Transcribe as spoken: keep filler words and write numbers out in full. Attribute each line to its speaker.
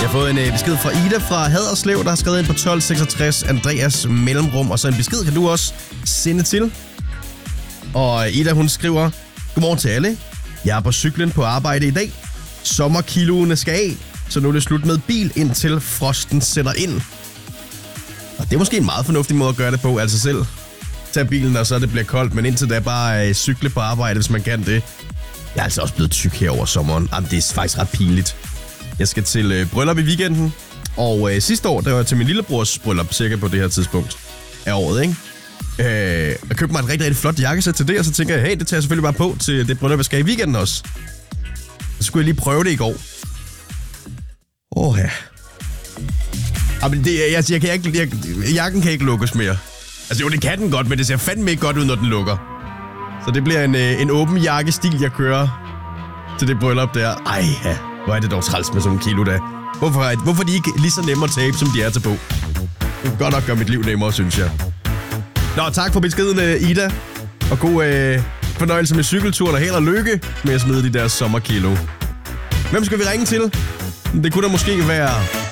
Speaker 1: Jeg har fået en øh, besked fra Ida fra Haderslev, der har skrevet ind på tolv seksogtres Andreas mellemrum, og så en besked kan du også sende til. Og Ida, hun skriver: Godmorgen til alle. Jeg er på cyklen på arbejde i dag. Sommerkiloene skal af, så nu er det slut med bil, indtil frosten sætter ind. Og det er måske en meget fornuftig måde at gøre det på, altså selv tage bilen, og så det bliver koldt, men indtil da bare øh, cykle på arbejde, hvis man kan det. Jeg er altså også blevet tyk her over sommeren. Jamen, det er faktisk ret pinligt. Jeg skal til øh, bryllup i weekenden, og øh, sidste år, der var jeg til min lillebrors bryllup, cirka på det her tidspunkt af året, ikke? Øh, jeg købte mig et rigtig, rigtig flot jakkesæt til det, og så tænker jeg, hey, det tager jeg selvfølgelig bare på til det bryllup, jeg skal i weekenden også. Så skulle jeg lige prøve det i går. Åh ja. Jamen, det, jeg, jeg, jeg kan ikke, jeg, jakken kan ikke lukkes mere. Altså jo, det kan den godt, men det ser fandme ikke godt ud, når den lukker. Så det bliver en, en åben jakkestil, jeg kører til det bryllup der. Ej ja, hvor er det dog træls med sådan en kilo der. Hvorfor, hvorfor er de ikke lige så nemme at tabe, som de er til på? Det kan godt nok gøre mit liv nemmere, synes jeg. Nå, tak for beskeden, Ida. Og god øh, fornøjelse med cykelturen, og held og lykke med at smide de der sommerkilo. Hvem skal vi ringe til? Det kunne da måske være